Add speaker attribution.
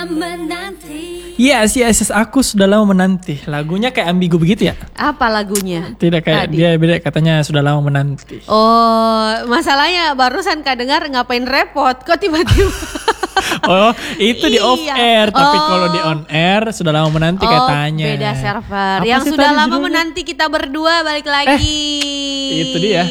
Speaker 1: menanti.
Speaker 2: Yes, aku sudah lama menanti. Lagunya kayak ambigu begitu ya?
Speaker 1: Apa lagunya?
Speaker 2: Tidak kayak
Speaker 1: Tadi.
Speaker 2: dia beda katanya sudah lama menanti.
Speaker 1: Oh, masalahnya barusan Kak dengar ngapain repot? Kok tiba-tiba?
Speaker 2: Oh, itu di off
Speaker 1: Iya.
Speaker 2: air, tapi
Speaker 1: Oh.
Speaker 2: kalau di on air sudah lama menanti katanya.
Speaker 1: Beda server.
Speaker 2: Apa
Speaker 1: Yang
Speaker 2: sih
Speaker 1: sudah
Speaker 2: tadi
Speaker 1: lama
Speaker 2: judulnya?
Speaker 1: menanti kita berdua balik lagi.
Speaker 2: Itu dia.